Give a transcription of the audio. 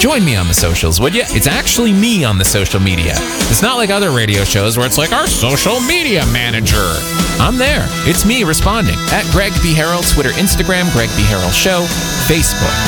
Join me on the socials, would you? It's actually me on the social media. It's not like other radio shows where it's like our social media manager. I'm there. It's me responding at Greg B. Harrell, Twitter, Instagram, Greg B. Harrell Show, Facebook.